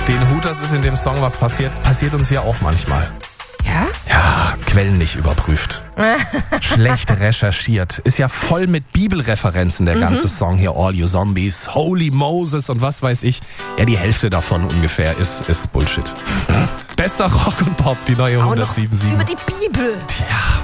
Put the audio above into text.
Den Hooters ist in dem Song was passiert. Passiert uns ja auch manchmal. Ja? Ja, Quellen nicht überprüft. Schlecht recherchiert. Ist ja voll mit Bibelreferenzen, der ganze Song hier. All You Zombies, Holy Moses und was weiß ich. Ja, die Hälfte davon ungefähr ist Bullshit. Bester Rock und Pop, die neue Auch noch 107.7. über die Bibel. Tja.